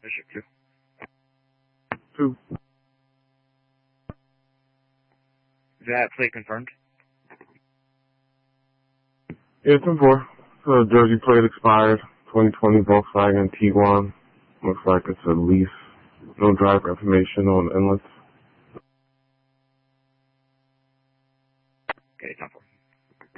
Bishop 2. Is that plate confirmed? Yeah, 10-4. Jersey plate expired. 2020 Volkswagen Tiguan. Looks like it's a lease. No driver information on inlets.